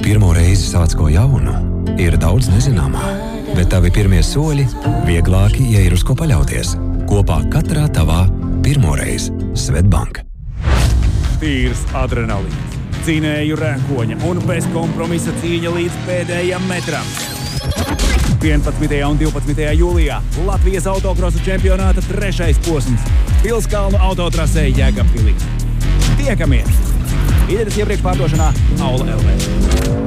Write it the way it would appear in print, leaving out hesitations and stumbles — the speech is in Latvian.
pirmo reizi sāc ko jaunu, ir daudz nezināmā, bet tavi pirmie soļi vieglāki, ja ir uz ko paļauties. Kopā katrā tavā pirmoreiz Svetbank. Tīrs adrenalīns, dzinēju rēkoņa un bez kompromisa cīņa līdz pēdējam metram. 11. un 12. jūlijā Latvijas autokrosa čempionāta 3. posms Pilskalnu autotrasē Jēkabpilī. Tiekamies! Biļetes iepriekš pārdošanā Aula LV.